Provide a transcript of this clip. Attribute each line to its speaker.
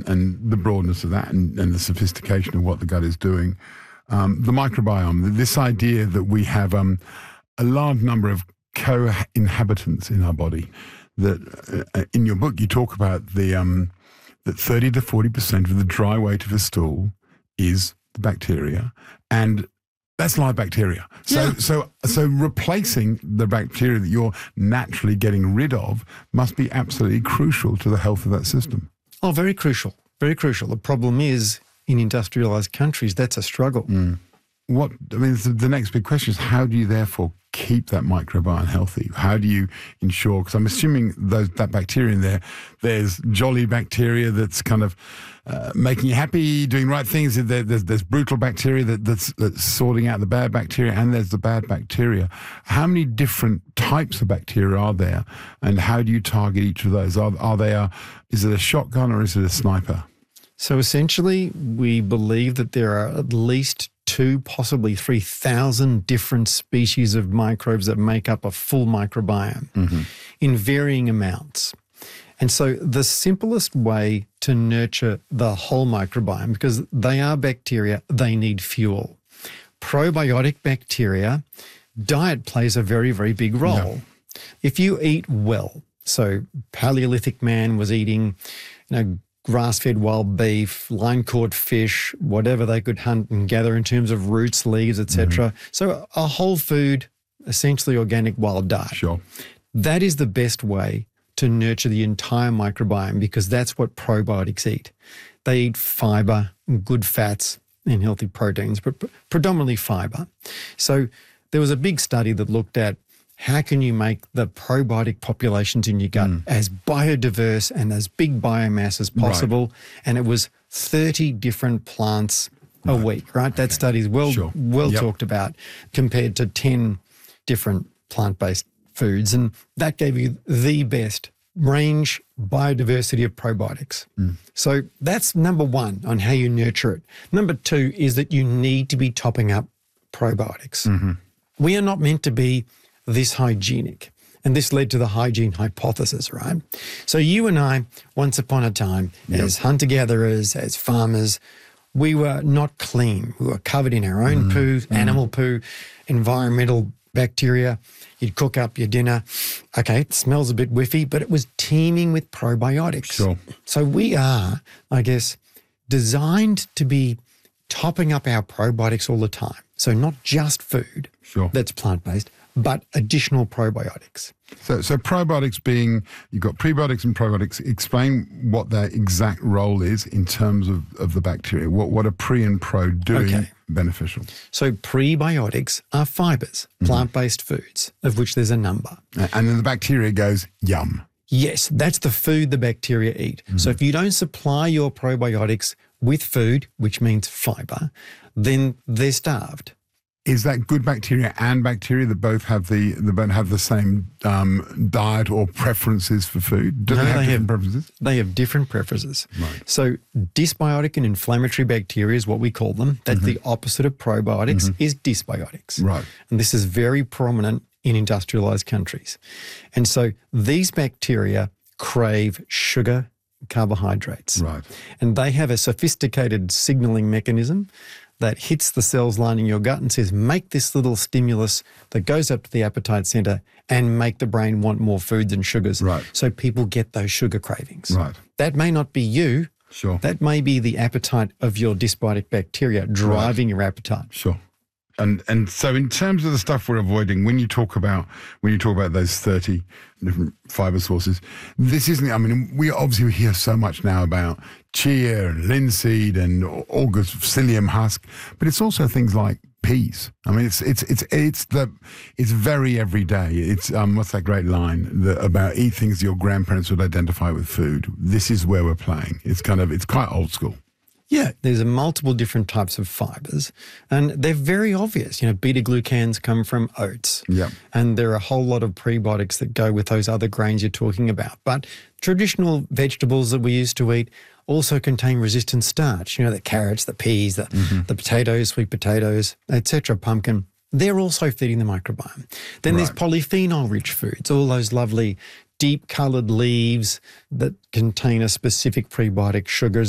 Speaker 1: and the broadness of that and the sophistication of what the gut is doing. The microbiome, this idea that we have a large number of co-inhabitants in our body. That in your book you talk about that 30 to 40% of the dry weight of a stool is the bacteria, and that's live bacteria. So replacing the bacteria that you're naturally getting rid of must be absolutely crucial to the health of that system.
Speaker 2: Oh, very crucial. Very crucial. The problem is, in industrialized countries, that's a struggle.
Speaker 1: The next big question is, how do you therefore keep that microbiome healthy? How do you ensure, because I'm assuming that bacteria in there, there's jolly bacteria that's kind of making you happy, doing right things. There's brutal bacteria that's sorting out the bad bacteria, and there's the bad bacteria. How many different types of bacteria are there, and how do you target each of those? Is it a shotgun or is it a sniper?
Speaker 2: So essentially, we believe that there are at least 2, possibly 3,000 different species of microbes that make up a full microbiome in varying amounts. And so the simplest way to nurture the whole microbiome, because they are bacteria, they need fuel. Probiotic bacteria, diet plays a very, very big role. Yeah. If you eat well, so Paleolithic man was eating, grass-fed wild beef, line-caught fish, whatever they could hunt and gather in terms of roots, leaves, etc. So a whole food, essentially organic wild diet.
Speaker 1: Sure.
Speaker 2: That is the best way to nurture the entire microbiome, because that's what probiotics eat. They eat fibre, good fats and healthy proteins, but predominantly fibre. So there was a big study that looked at how can you make the probiotic populations in your gut as biodiverse and as big biomass as possible? Right. And it was 30 different plants a week, right? That study is well talked about, compared to 10 different plant-based foods. And that gave you the best range biodiversity of probiotics. So that's number one on how you nurture it. Number two is that you need to be topping up probiotics. We are not meant to be this hygienic. And this led to the hygiene hypothesis, right? So you and I, once upon a time, as hunter-gatherers, as farmers, we were not clean. We were covered in our own poo, animal poo, environmental bacteria. You'd cook up your dinner. Okay, it smells a bit whiffy, but it was teeming with probiotics.
Speaker 1: Sure.
Speaker 2: So we are, I guess, designed to be topping up our probiotics all the time. So not just food that's plant-based, but additional probiotics.
Speaker 1: So probiotics being, you've got prebiotics and probiotics. Explain what their exact role is in terms of the bacteria. What are pre and pro doing beneficial?
Speaker 2: So prebiotics are fibres, plant-based foods, of which there's a number.
Speaker 1: And then the bacteria goes, yum.
Speaker 2: Yes, that's the food the bacteria eat. So if you don't supply your probiotics with food, which means fibre, then they're starved.
Speaker 1: Is that good bacteria and bacteria that both have the same diet or preferences for food? Do they have different preferences?
Speaker 2: They have different preferences.
Speaker 1: Right.
Speaker 2: So dysbiotic and inflammatory bacteria is what we call them. That's the opposite of probiotics, is dysbiotics.
Speaker 1: Right.
Speaker 2: And this is very prominent in industrialized countries. And so these bacteria crave sugar, carbohydrates.
Speaker 1: Right.
Speaker 2: And they have a sophisticated signaling mechanism that hits the cells lining your gut and says, make this little stimulus that goes up to the appetite center and make the brain want more foods and sugars.
Speaker 1: Right.
Speaker 2: So people get those sugar cravings.
Speaker 1: Right.
Speaker 2: That may not be you.
Speaker 1: Sure.
Speaker 2: That may be the appetite of your dysbiotic bacteria driving your appetite.
Speaker 1: Sure. And so in terms of the stuff we're avoiding, when you talk about those 30 different fiber sources, this isn't, I mean, we obviously hear so much now about chia and linseed and August psyllium husk, but it's also things like peas. I mean, it's very everyday. It's what's that great line about eat things your grandparents would identify with food. This is where we're playing. It's quite old school.
Speaker 2: Yeah, there's multiple different types of fibres, and they're very obvious. Beta-glucans come from oats.
Speaker 1: Yeah.
Speaker 2: And there are a whole lot of prebiotics that go with those other grains you're talking about. But traditional vegetables that we used to eat also contain resistant starch. The carrots, the peas, the potatoes, sweet potatoes, etc., pumpkin. They're also feeding the microbiome. Then there's polyphenol-rich foods, all those lovely deep-coloured leaves that contain a specific prebiotic sugars